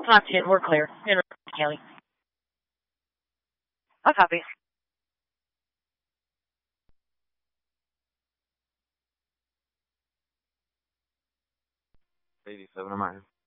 Clock 10, we're clear. In County. I'll copy. 87 American.